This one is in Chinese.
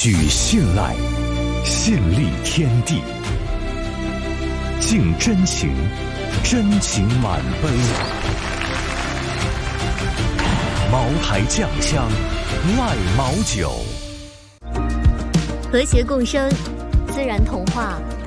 举信赖，信立天地。敬真情，真情满杯。茅台酱香，赖茅酒。 和谐共生，自然童话